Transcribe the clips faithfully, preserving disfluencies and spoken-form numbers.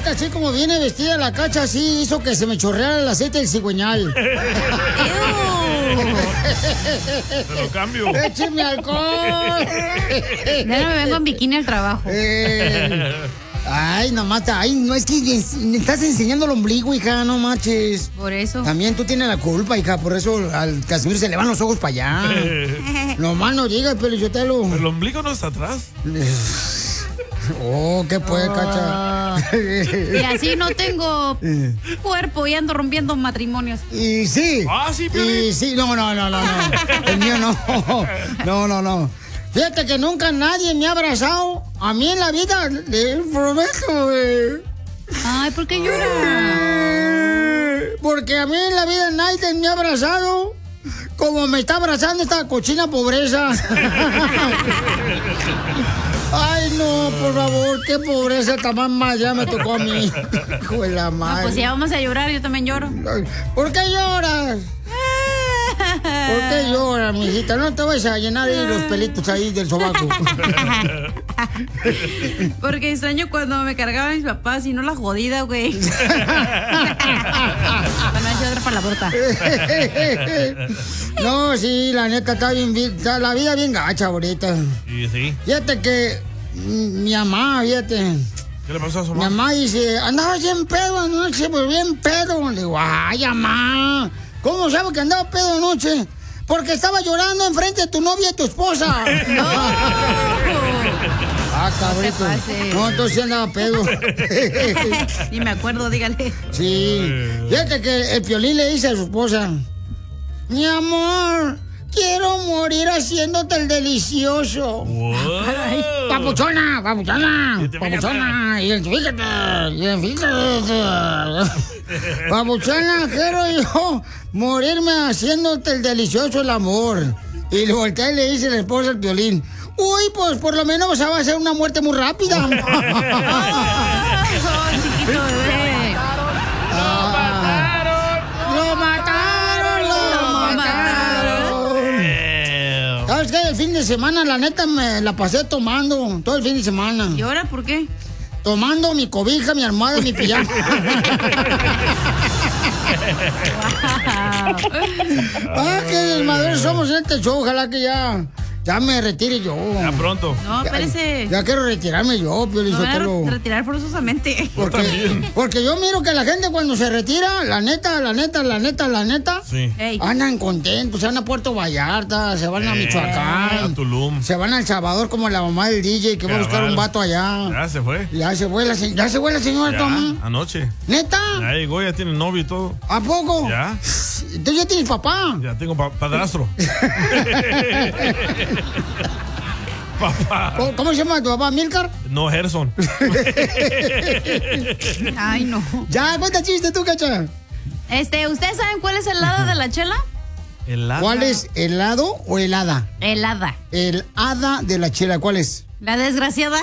neta, así como viene vestida la Cacha, así hizo que se me chorreara el aceite del cigüeñal. Te lo cambio. ¡Écheme alcohol! Ya no me vengo en bikini al trabajo. Eh, ay, nomás, ay, no, es que me estás enseñando el ombligo, hija, no manches. Por eso. También tú tienes la culpa, hija, por eso al Casimiro se le van los ojos para allá. Nomás no digas, Pelichotelo. ¿El ombligo no está atrás? Oh, ¿qué puede, Cacha? Y así no tengo cuerpo y ando rompiendo matrimonios. Y sí. Ah, sí, Piolín. Y sí, no, no, no, no, no. El mío no. No, no, no. Fíjate que nunca nadie me ha abrazado. A mí en la vida, le prometo, güey. Ay, ¿por qué lloras? Porque a mí en la vida nadie me ha abrazado como me está abrazando esta cochina pobreza. Ay, no, por favor, qué pobreza tan más ya me tocó a mí. Hijo de la madre. No, pues ya vamos a llorar, yo también lloro. ¿Por qué lloras? ¿Por qué lloras, mijita? No te vas a llenar ahí los pelitos ahí del sobaco. Porque extraño cuando me cargaban mis papás y no la jodida, güey. Bueno, es otra palabrota. No, sí, la neta está bien, está la vida bien gacha ahorita. Sí, sí. Fíjate que mm, mi mamá, fíjate. ¿Qué le pasó a su Mi mamá? mamá dice, andaba bien pedo anoche, pues bien pedo. Le digo, ay, mamá, ¿cómo sabes que andaba pedo anoche? Porque estaba llorando enfrente de tu novia y tu esposa. No. Ah, cabrito. No te pases. No, entonces sí andaba pedo. Ni me acuerdo, dígale. Sí. Fíjate que el Piolín le dice a su esposa, mi amor, quiero morir haciéndote el delicioso. Wow. Ay, papuchona, papuchona, Identifícate. papuchona, identifícate, identifícate. Papuchona, quiero yo morirme haciéndote el delicioso el amor. Y le voltea y le dice la esposa al Piolín, uy, pues por lo menos va a ser una muerte muy rápida. Oh, chiquito bebé. ¡Lo mataron! ¡Lo mataron! Eh, ¿Sabes qué? El fin de semana, la neta, me la pasé tomando todo el fin de semana. ¿Y ahora por qué? Tomando mi cobija, mi almohada y mi pijama. Ah, qué desmadrosos somos en este show. Ojalá que ya, ya me retire yo. ya pronto. No, espérese. Ya quiero retirarme yo, Pio Me van a Lizotelo. re- retirar forzosamente. Porque, porque yo miro que la gente cuando se retira, la neta, la neta, la neta, la neta, Sí. Ey. andan contentos, se van a Puerto Vallarta, se van a Eh, Michoacán, a Tulum. se van a El Salvador como la mamá del D J que va a buscar Cabal. un vato allá. Ya se fue. Ya se fue la, se- ya se fue la señora Ya, Toma. anoche. ¿Neta? Ya llegó, ya tiene novio y todo. ¿A poco? Ya. Entonces ya tienes papá. Ya tengo pa- padrastro. Papá. ¿Cómo, cómo se llama tu papá? ¿Milcar? No, Gerson. Ay, no. Ya, cuenta chiste tú, cacha. Este, ¿ustedes saben cuál es el lado de la chela? El hada. ¿Cuál es, helado o helada? El hada. El hada de la chela, ¿cuál es? La desgraciada.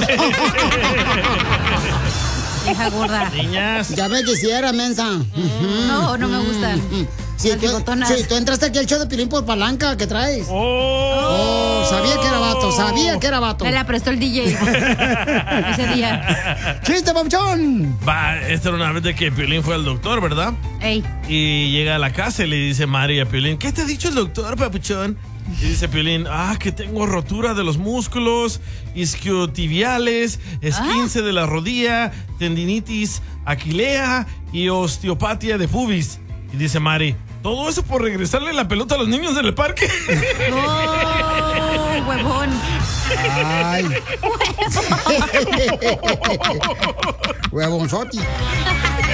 Vieja gorda. Niñas. Ya ves que si era mensa. No, no me gustan. Si Las tú, bigotonas. sí, tú entraste aquí al show de Pilín por palanca que traes. Oh. Oh, sabía que era vato, sabía que era vato. Me la prestó el D J ese día. ¡Chiste, papuchón! Va, esta era una vez de que Piolín fue al doctor, ¿verdad? Ey. Y llega a la casa y le dice Mari a Piolín, ¿qué te ha dicho el doctor, papuchón? Y dice Piolín, ah, que tengo rotura de los músculos, isquiotibiales, esguince de la rodilla, tendinitis aquilea y osteopatía de pubis. Y dice Mari, ¿todo eso por regresarle la pelota a los niños en el parque? Oh, huevón. Ay. Huevonzotti.